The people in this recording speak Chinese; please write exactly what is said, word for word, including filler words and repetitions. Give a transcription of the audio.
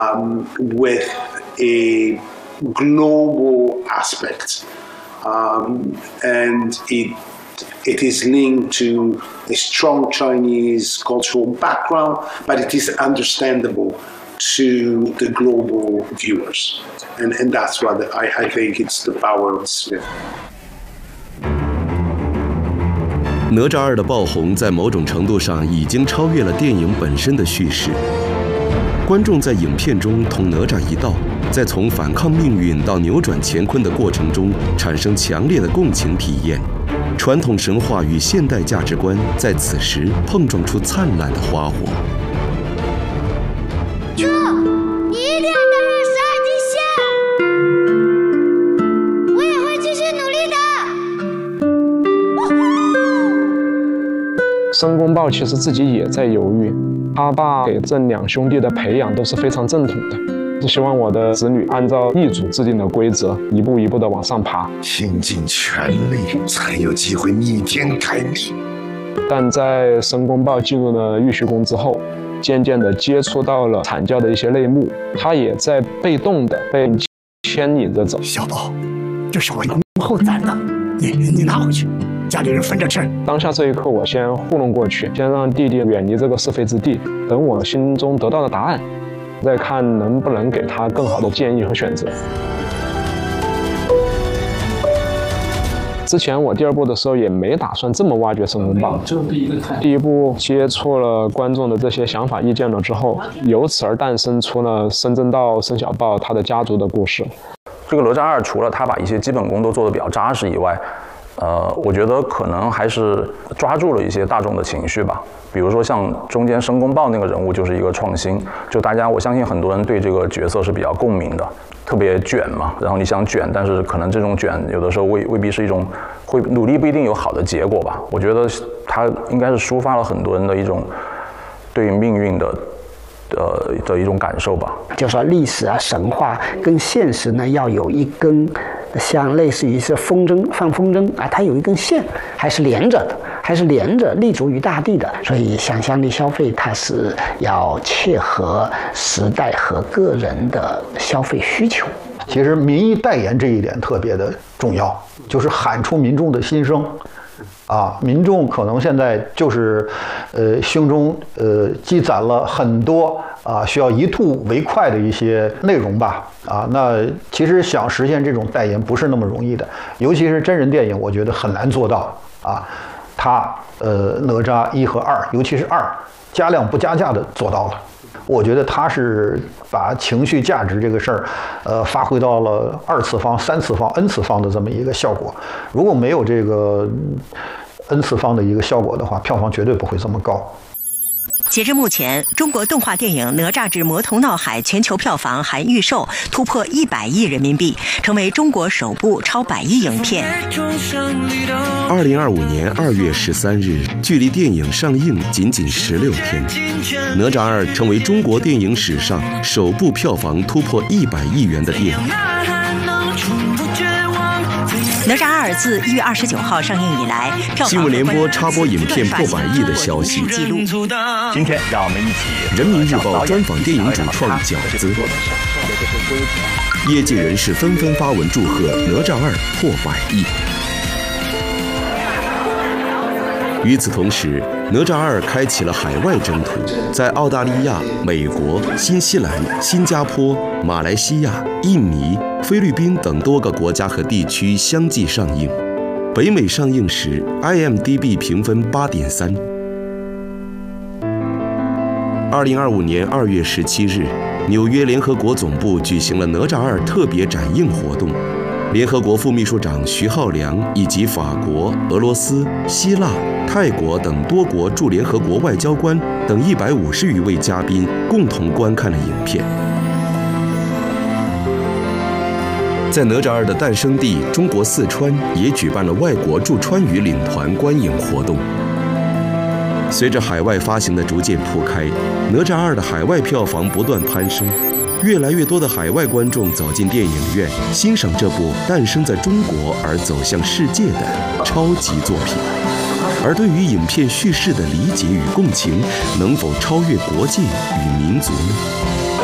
um, with a global aspect, um, and it it is linked to a strong Chinese cultural background, but it is understandable to the global viewers, and and that's what I, I think it's the power of Smith. 哪吒二的爆红，在某种程度上已经超越了电影本身的叙事。观众在影片中同哪吒一道，在从反抗命运到扭转乾坤的过程中，产生强烈的共情体验。传统神话与现代价值观在此时碰撞出灿烂的花火。 猪，你一定要赶上十二金仙！我也会继续努力的。 申公豹其实自己也在犹豫，他爸给这两兄弟的培养都是非常正统的，是希望我的子女按照易主制定的规则，一步一步的往上爬， 倾尽全力才有机会逆天改命。 但在申公豹进入了玉虚宫之后，渐渐的接触到了阐教的一些内幕，他也在被动的被牵引着走。 小宝，这是我从后攒的，你你拿回去，家里人分着吃。 当下这一刻，我先糊弄过去，先让弟弟远离这个是非之地，等我心中得到了答案，再看能不能给他更好的建议和选择。之前我第二部的时候也没打算这么挖掘申公豹， 这是第一个看。 第一部接触了观众的这些想法意见了之后，由此而诞生出了申真道、申小豹他的家族的故事。 这个哪吒二除了他把一些基本功都做得比较扎实以外，呃，我觉得可能还是抓住了一些大众的情绪吧。比如说像中间申公豹那个人物就是一个创新，就大家我相信很多人对这个角色是比较共鸣的，特别卷嘛，然后你想卷，但是可能这种卷有的时候未未必是一种会努力不一定有好的结果吧。我觉得他应该是抒发了很多人的一种对于命运的呃的一种感受吧。 就说历史啊、神话跟现实呢要有一根像类似于是风筝放风筝啊，它有一根线还是连着的，还是连着立足于大地的。所以想象力消费它是要切合时代和个人的消费需求。 其实民意代言这一点特别的重要，就是喊出民众的心声。啊，民众可能现在就是，呃，胸中呃积攒了很多啊需要一吐为快的一些内容吧。啊，那其实想实现这种代言不是那么容易的，尤其是真人电影，我觉得很难做到啊。他呃哪吒一和二，尤其是二，加量不加价的做到了。我觉得他是把情绪价值这个事儿，呃，发挥到了二次方、三次方、n 次方的这么一个效果。如果没有这个 n 次方的一个效果的话，票房绝对不会这么高。 截至目前，中国动画电影《哪吒之魔童闹海》全球票房含预售突破一百亿人民币，成为中国首部超百亿影片。 二零二五年二月十三日，距离电影上映仅仅十六天，《哪吒二》成为中国电影史上首部票房突破一百亿元的电影。 哪吒二自一月二十九号上映以来，票房新闻联播插播影片破百亿的消息。 今天让我们一起。 人民日报专访电影主创饺子，业界人士纷纷发文祝贺哪吒二破百亿。与此同时，哪吒二开启了海外征途，在澳大利亚、美国、新西兰、新加坡、马来西亚、印尼、菲律宾等多个国家和地区相继上映。北美上映时 ，I M D B 评分八点三。二零二五年二月十七日，纽约联合国总部举行了哪吒二特别展映活动。联合国副秘书长徐浩良以及法国、俄罗斯、希腊、泰国等多国驻联合国外交官等一百五十余位嘉宾共同观看了影片。在哪吒二的诞生地中国四川，也举办了外国驻川渝领团观影活动。随着海外发行的逐渐铺开，哪吒二的海外票房不断攀升。越来越多的海外观众走进电影院，欣赏这部诞生在中国而走向世界的超级作品。而对于影片叙事的理解与共情，能否超越国界与民族呢？